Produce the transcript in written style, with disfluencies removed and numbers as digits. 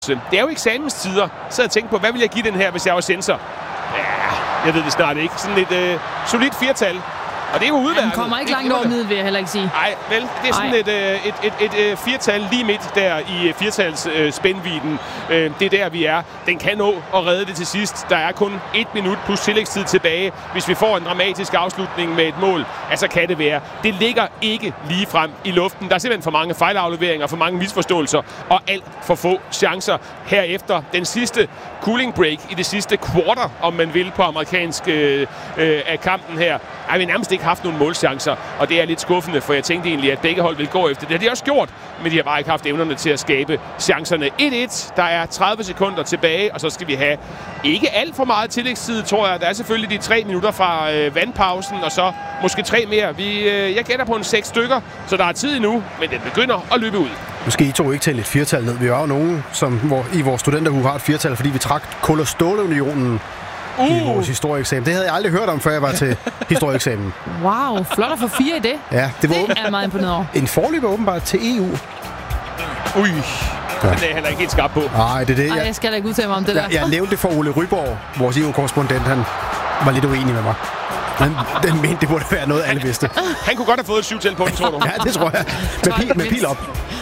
Det er jo eksamenstider. Så jeg tænkte på, hvad ville jeg give den her, hvis jeg var censor? Ja, jeg ved det snart ikke. Sådan et solidt firtal. Og det er jo udmærket. Den kommer ikke langt over middel, vil jeg heller ikke sige. Nej, vel, det er sådan et firtal lige midt der i firtals spændvidden. Det er der, vi er. Den kan nå at redde det til sidst. Der er kun 1 minut plus tillægstid tilbage. Hvis vi får en dramatisk afslutning med et mål, så kan det være. Det ligger ikke lige frem i luften. Der er simpelthen for mange fejlafleveringer, for mange misforståelser og alt for få chancer. Herefter den sidste cooling break i det sidste quarter, om man vil, på amerikansk af kampen her, har vi nærmest ikke haft nogle målchancer, og det er lidt skuffende, for jeg tænkte egentlig, at begge hold vil gå efter det. Det har de også gjort, men de har bare ikke haft evnerne til at skabe chancerne. 1-1, der er 30 sekunder tilbage, og så skal vi have ikke alt for meget tillægstid, tror jeg. Der er selvfølgelig de 3 minutter fra vandpausen, og så måske 3 mere. Jeg gætter på en 6 stykker, så der er tid endnu, men den begynder at løbe ud. Måske I to ikke tælle et firtal ned. Vi er jo nogen, som i vores studenterhue har et firtal, fordi vi trak Kul- og Stålunionen i vores historieeksamen. Det havde jeg aldrig hørt om, før jeg var til historieeksamen. Wow, flot at få 4 i det. Ja, det er jeg meget imponeret over. En forløber åbenbart til EU. Ui, den er jeg heller ikke helt skarp på. Nej, det er det. Jeg skal da ikke udtale mig om det der. Jeg nævnte det for Ole Ryborg, vores EU-korrespondent. Han var lidt uenig med mig. Den mente, det burde være noget, alle vidste. Han kunne godt have fået et 7-tal på den, tror du? Ja, det tror jeg. Med pil op.